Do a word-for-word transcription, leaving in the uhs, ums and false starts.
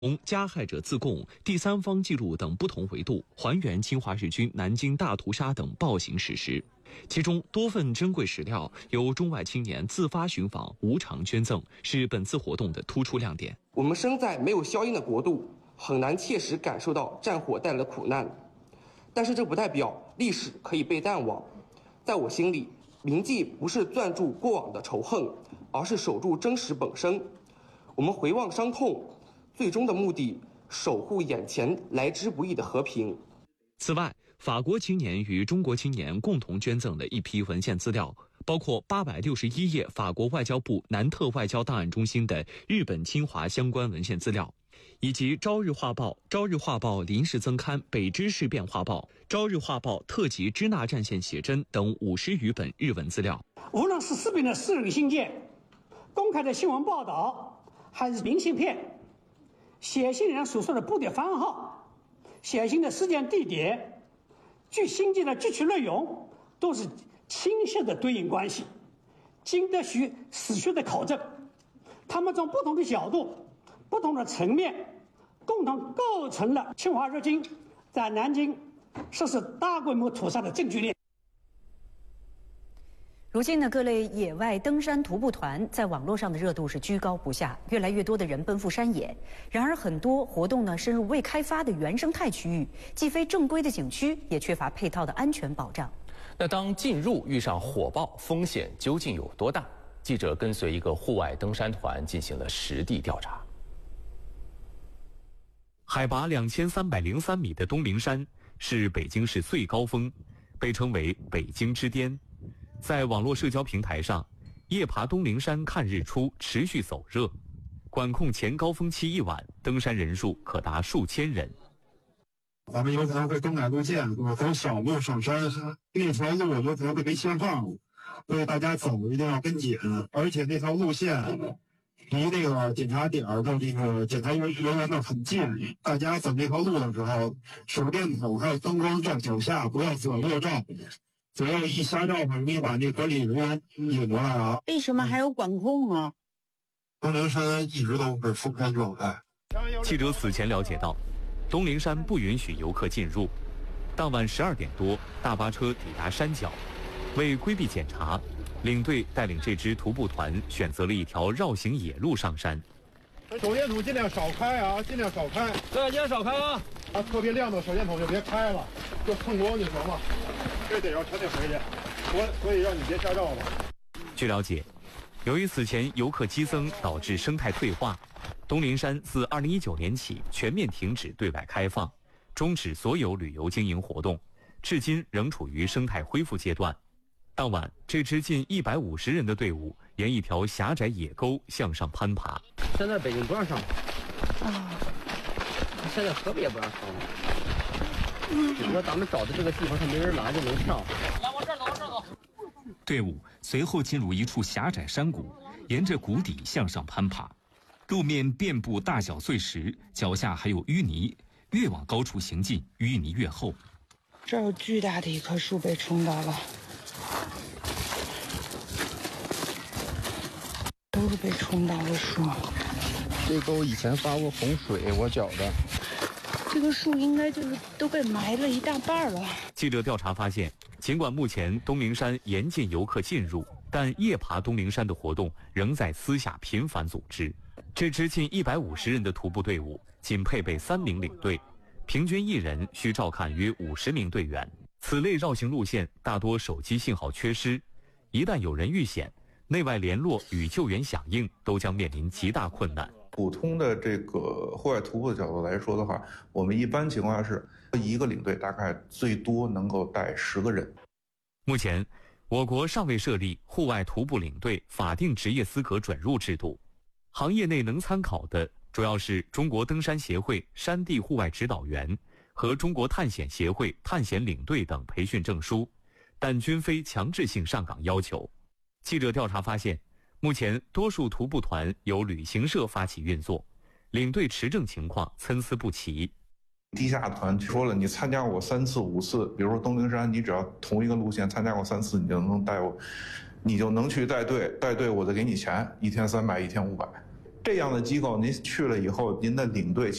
从加害者自供、第三方记录等不同维度还原侵华日军南京大屠杀等暴行事实。其中多份珍贵史料由中外青年自发寻访、无偿捐赠，是本次活动的突出亮点。 我们生在没有硝烟的国度，很难切实感受到战火带来的苦难，但是这不代表历史可以被淡忘。在我心里，铭记不是攥住过往的仇恨，而是守住真实本身。我们回望伤痛，最终的目的，守护眼前来之不易的和平。 此外，法国青年与中国青年共同捐赠的一批文献资料，包括八百六十一页法国外交部南特外交档案中心的日本侵华相关文献资料，以及《朝日画报》《朝日画报》临时增刊《北知事变画报》《朝日画报》特辑支那战线写真等五十余本日文资料。 无论是私人的私人信件、公开的新闻报道，还是明信片，写信人所说的部队番号、写信的时间地点、据信件的具体内容，都是清晰的对应关系，经得起史学的考证。他们从不同的角度、不同的层面，共同构成了侵华日军在南京实施大规模屠杀的证据链。 如今呢，各类野外登山徒步团在网络上的热度是居高不下，越来越多的人奔赴山野。然而，很多活动呢深入未开发的原生态区域，既非正规的景区，也缺乏配套的安全保障。 那当进入遇上火爆，风险究竟有多大？记者跟随一个户外登山团进行了实地调查。 海拔两千三百零三米的东陵山是北京市最高峰，被称为北京之巅。在网络社交平台上，夜爬东陵山看日出持续走热，管控前高峰期一晚，登山人数可达数千人。 咱们有可能会更改路线，从小路上山，那条路有可能会被限号，所以大家走一定要跟紧，而且那条路线离那个检查点的这个检查人员呢很近，大家走这条路的时候，手电筒还有灯光照脚下，不要左右照。只要一瞎照，很容易把那管理人员引过来啊。 为什么还有管控啊？ 东陵山一直都是封山状态。 记者此前了解到，东陵山不允许游客进入。当晚十二点多，大巴车抵达山脚，为规避检查，领队带领这支徒步团选择了一条绕行野路上山。 手电筒尽量少开啊，尽量少开。 对，尽量少开啊！ 啊，特别亮的手电筒就别开了，就蹭光就行了。这得要赶紧回去，所所以让你别瞎照了。 据了解，由于此前游客激增导致生态退化，东陵山自二零一九年起全面停止对外开放，终止所有旅游经营活动，至今仍处于生态恢复阶段。当晚，这支近一百五十人的队伍沿一条狭窄野沟向上攀爬。 现在北京不让上啊，现在河北也不让上。只不过咱们找的这个地方，它没人来就能上。来，往这儿走，往这儿走。 队伍随后进入一处狭窄山谷，沿着谷底向上攀爬，路面遍布大小碎石，脚下还有淤泥。越往高处行进，淤泥越厚。 这儿有巨大的一棵树被冲倒了，都是被冲倒的树。 这沟以前发过洪水，我觉得。 这个树应该就是都被埋了一大半了。 记者调查发现，尽管目前东陵山严禁游客进入，但夜爬东陵山的活动仍在私下频繁组织。这支近一百五十人的徒步队伍仅配备三名领队，平均一人需照看约五十名队员。此类绕行路线大多手机信号缺失，一旦有人遇险，内外联络与救援响应都将面临极大困难。 普通的这个户外徒步的角度来说的话，我们一般情况下是一个领队大概最多能够带十个人。 目前，我国尚未设立户外徒步领队法定职业资格准入制度，行业内能参考的主要是中国登山协会山地户外指导员和中国探险协会探险领队等培训证书，但均非强制性上岗要求。记者调查发现，目前多数徒步团由旅行社发起运作，领队持证情况参差不齐。 地下团说了，你参加过三次五次，比如说东陵山，你只要同一个路线参加过三次，你就能带我，你就能去带队，带队我再给你钱，一天三百，一天五百。 这样的机构您去了以后，您的领队